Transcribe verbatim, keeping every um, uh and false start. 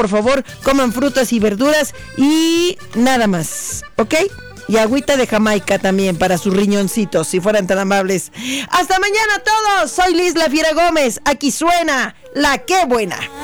por favor, coman frutas y verduras y nada más, ¿ok? Y agüita de Jamaica también para sus riñoncitos, si fueran tan amables. Hasta mañana todos, soy Liz La Fiera Gómez, aquí suena La Qué Buena.